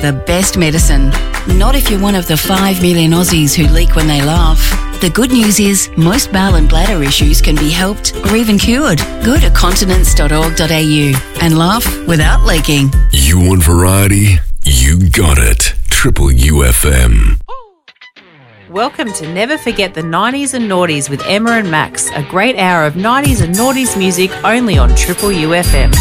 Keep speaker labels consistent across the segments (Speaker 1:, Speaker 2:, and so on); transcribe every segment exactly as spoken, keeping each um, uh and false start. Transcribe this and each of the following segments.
Speaker 1: the best medicine. Not if you're one of the five million Aussies who leak when they laugh. The good news is most bowel and bladder issues can be helped or even cured. Go to continence dot org dot a u and laugh without leaking.
Speaker 2: You want variety? You got it. Triple U F M.
Speaker 3: Welcome to Never Forget the nineties and Noughties with Emma and Max, a great hour of nineties and noughties music only on Triple U F M.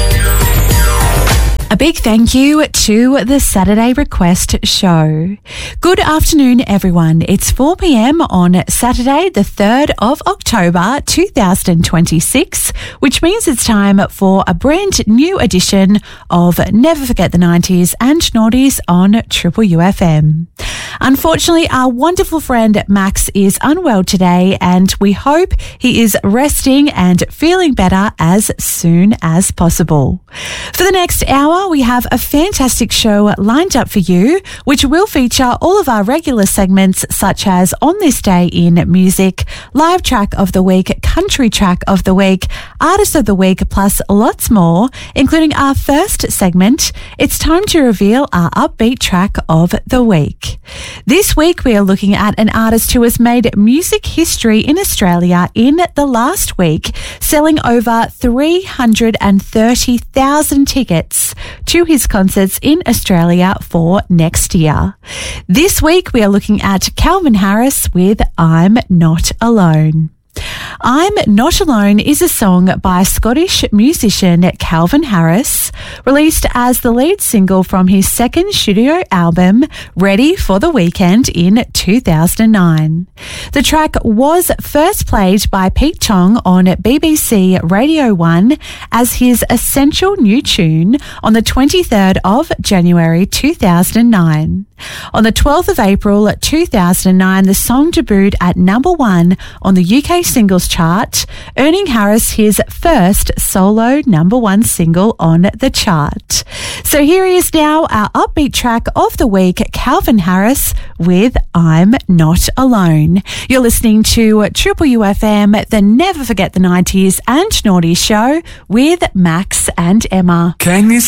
Speaker 4: A big thank you to the Saturday Request Show. Good afternoon, everyone. It's four p.m. on Saturday, the third of October, two thousand twenty-six, which means it's time for a brand new edition of Never Forget the nineties and Noughties on Triple U F M. Unfortunately, our wonderful friend Max is unwell today, and we hope he is resting and feeling better as soon as possible. For the next hour, we have a fantastic show lined up for you, which will feature all of our regular segments such as On This Day in Music, Live Track of the Week, Country Track of the Week, Artist of the Week, plus lots more, including our first segment. It's time to reveal our upbeat track of the week. This week, we are looking at an artist who has made music history in Australia in the last week, selling over three hundred thirty thousand tickets to his concerts in Australia for next year. This week, we are looking at Calvin Harris with I'm Not Alone. I'm Not Alone is a song by Scottish musician Calvin Harris, released as the lead single from his second studio album, Ready for the Weekend, in two thousand nine. The track was first played by Pete Tong on B B C Radio one as his essential new tune on the twenty-third of January two thousand nine. On the twelfth of April two thousand nine, the song debuted at number one on the U K singles chart, earning Harris his first solo number one single on the chart. So here he is now, our upbeat track of the week, Calvin Harris with I'm Not Alone. You're listening to Triple U F M, the Never Forget the nineties and Noughties show with Max and Emma.
Speaker 5: Can you